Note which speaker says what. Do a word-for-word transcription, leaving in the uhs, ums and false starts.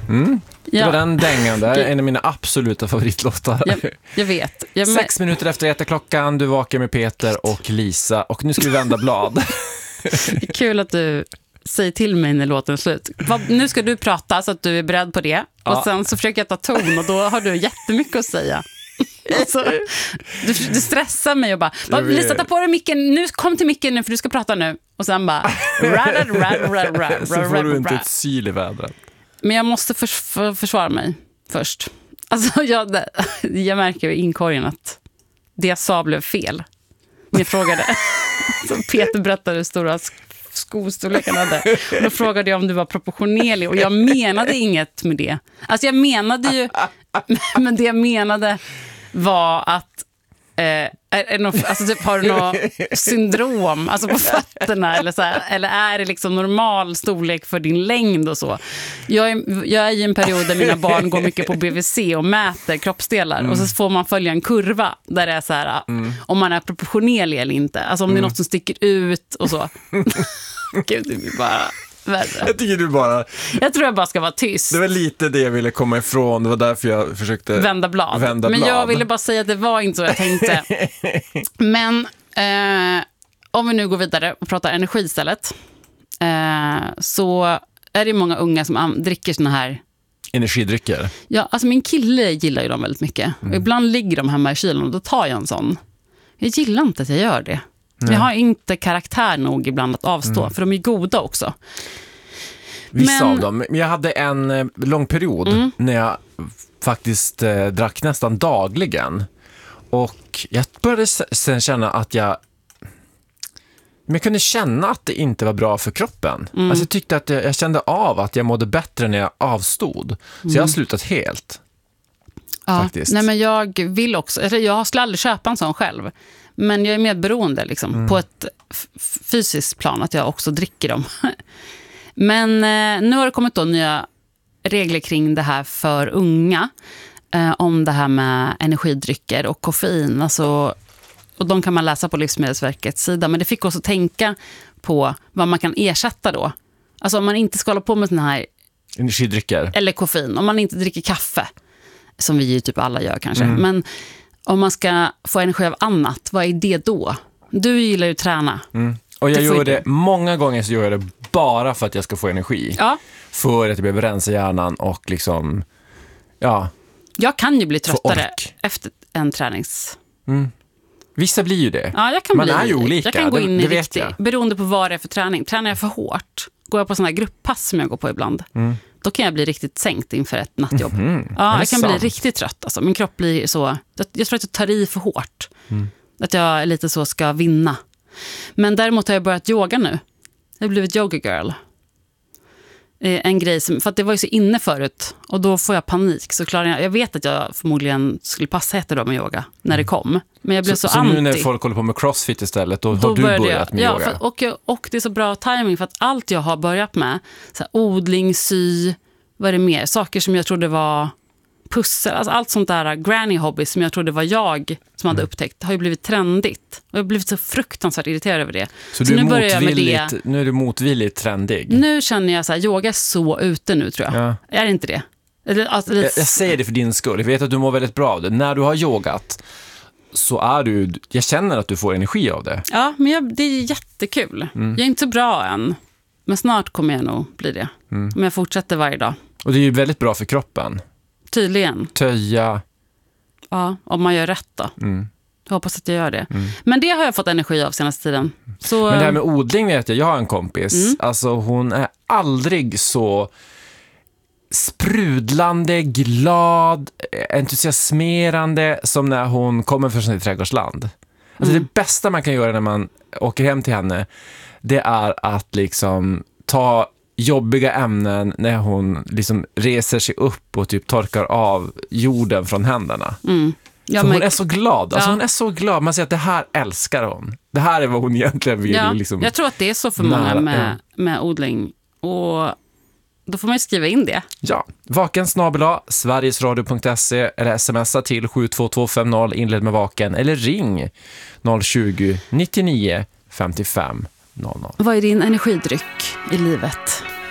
Speaker 1: Mm. Det
Speaker 2: Ja.
Speaker 1: var den dängan där, en av mina absoluta favoritlåtar.
Speaker 2: Jag, jag vet. Jag,
Speaker 1: Sex minuter efter äta klockan, du vakar med Peter och Lisa och nu ska vi vända blad.
Speaker 2: Det är kul att du säger till mig när låten är slut. Vad, nu ska du prata så att du är beredd på det.
Speaker 1: Ja.
Speaker 2: Och sen så försöker jag ta ton och då har du jättemycket att säga. Alltså, du, du stressar mig och bara, bara Lisa, ta på dig micken, nu kom till micken nu för du ska prata nu. Och sen bara rad, rad, rad, rad,
Speaker 1: Så får du inte
Speaker 2: rad.
Speaker 1: ett syl i vädret.
Speaker 2: Men jag måste förs- för, försvara mig först. Alltså jag, det, jag märker i inkorgen att det jag sa blev fel. Men jag frågade, så Peter berättade hur stora sk- skostorleken hade. Och då frågade jag om du var proportionerlig och jag menade inget med det. Alltså jag menade ju, men det jag menade var att eh, är, är något, alltså typ, har du något syndrom alltså på fötterna eller, så här, eller är det liksom normal storlek för din längd och så. Jag är, jag är i en period där mina barn går mycket på B V C och mäter kroppsdelar mm. och så får man följa en kurva där det är så här mm. om man är proportionerlig eller inte. Alltså om mm. det är något som sticker ut och så. Gud, det blir bara värre.
Speaker 1: Jag tycker du bara...
Speaker 2: Jag tror jag bara ska vara tyst.
Speaker 1: Det var lite det jag ville komma ifrån. Det var därför jag försökte
Speaker 2: vända blad.
Speaker 1: Vända
Speaker 2: Men
Speaker 1: blad.
Speaker 2: jag ville bara säga att det var inte så jag tänkte. Men eh, om vi nu går vidare och pratar energi istället. Eh, så är det många unga som am- dricker såna här...
Speaker 1: Energidrycker.
Speaker 2: Ja, alltså min kille gillar ju dem väldigt mycket. Mm. Och ibland ligger de hemma i kylen och då tar jag en sån. Jag gillar inte att jag gör det. Nej. Jag har inte karaktär nog ibland att avstå. Mm. För de är goda också.
Speaker 1: Vissa
Speaker 2: Men...
Speaker 1: av dem. Jag hade en eh, lång period mm. när jag faktiskt eh, drack nästan dagligen. Och jag började sen känna att jag... Men jag kunde känna att det inte var bra för kroppen. Mm. Alltså jag tyckte att jag, jag kände av att jag mådde bättre när jag avstod. Så mm. jag har slutat helt.
Speaker 2: Ja,
Speaker 1: faktiskt.
Speaker 2: Nej, men jag vill också... Jag skulle aldrig köpa en sån själv. Men jag är medberoende liksom, mm. på ett f- fysiskt plan att jag också dricker dem. Men eh, nu har det kommit då nya regler kring det här för unga. Eh, om det här med energidrycker och koffein. Alltså, och de kan man läsa på Livsmedelsverkets sida. Men det fick också tänka på vad man kan ersätta då. Alltså om man inte ska hålla på med såna här...
Speaker 1: Energidrycker.
Speaker 2: Eller koffein. Om man inte dricker kaffe. Som vi ju typ alla gör kanske.
Speaker 1: Mm.
Speaker 2: Men... Om man ska få energi av annat, vad är det då? Du gillar ju att träna.
Speaker 1: Mm. Och jag gör det, många gånger så gör jag det bara för att jag ska få energi.
Speaker 2: Ja.
Speaker 1: För att jag behöver rensa hjärnan och liksom, ja.
Speaker 2: Jag kan ju bli tröttare efter en tränings...
Speaker 1: Mm. Vissa blir ju det.
Speaker 2: Ja, jag kan
Speaker 1: Man
Speaker 2: bli,
Speaker 1: är ju olika.
Speaker 2: Jag kan gå in
Speaker 1: det,
Speaker 2: i
Speaker 1: det
Speaker 2: riktigt, beroende på vad det är för träning. Tränar jag för hårt, går jag på sådana här grupppass som jag går på ibland. Mm. Då kan jag bli riktigt sänkt inför ett nattjobb. Mm. Ja, jag kan sant? bli riktigt trött. Alltså. Min kropp blir så... Jag tror att jag tar i för hårt. Mm. Att jag lite så ska vinna. Men däremot har jag börjat yoga nu. Jag har blivit yoga girl. En grej som... För att det var ju så inne förut. Och då får jag panik. Så klarar jag, jag vet att jag förmodligen skulle passa jättebra med yoga när det kom. Men jag blev så,
Speaker 1: så, så
Speaker 2: anti.
Speaker 1: Så nu när folk håller på med crossfit istället, då, då har du börjat jag, med
Speaker 2: ja,
Speaker 1: yoga?
Speaker 2: För, och, och det är så bra timing för att allt jag har börjat med, så här, odling, sy, vad är det mer? Saker som jag trodde var pussel, alltså allt sånt där granny hobby som jag trodde var jag som hade upptäckt, har ju blivit trendigt. Och jag har blivit så fruktansvärt irriterad över det.
Speaker 1: Så,
Speaker 2: så
Speaker 1: du
Speaker 2: nu
Speaker 1: är
Speaker 2: börjar jag med det.
Speaker 1: Nu är du motvilligt trendig?
Speaker 2: Nu känner jag så här, yoga är så ute nu tror jag. Ja. Är det inte det? Eller, alltså,
Speaker 1: jag, jag säger det för din skull. Jag vet att du mår väldigt bra av det. När du har yogat så är du, jag känner att du får energi av det.
Speaker 2: Ja, men jag, det är jättekul. Mm. Jag är inte så bra än. Men snart kommer jag nog bli det. Mm. Om jag fortsätter varje dag.
Speaker 1: Och det är ju väldigt bra för kroppen.
Speaker 2: Tydligen.
Speaker 1: Töja.
Speaker 2: Ja, om man gör rätt då. Mm. Jag hoppas att jag gör det. Mm. Men det har jag fått energi av senaste tiden. Så...
Speaker 1: Men det här med odling vet jag, jag har en kompis. Mm. Alltså hon är aldrig så sprudlande, glad, entusiasmerande som när hon kommer från sitt trädgårdsland. Alltså mm. det bästa man kan göra när man åker hem till henne, det är att liksom ta jobbiga ämnen när hon liksom reser sig upp och typ torkar av jorden från händerna. Mm. Ja, för men... hon är så glad. Alltså ja. Hon är så glad. Man säger att det här älskar hon. Det här är vad hon egentligen vill.
Speaker 2: Ja,
Speaker 1: liksom,
Speaker 2: jag tror att det är så för många med, med odling. Och då får man ju skriva in det.
Speaker 1: Ja, vaken snabel-a sverigesradio punkt se eller smsa till sju två två fem noll, inled med vaken, eller ring noll tjugo nittionio femtiofem noll noll.
Speaker 2: Vad är din energidryck i livet?